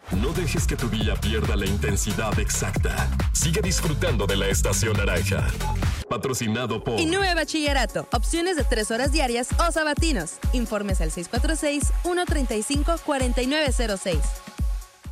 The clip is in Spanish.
No dejes que tu día pierda la intensidad exacta. Sigue disfrutando de la Estación Naranja. Patrocinado por Innove Bachillerato. Opciones de 3 horas diarias o sabatinos. Informes al 646-135-4906.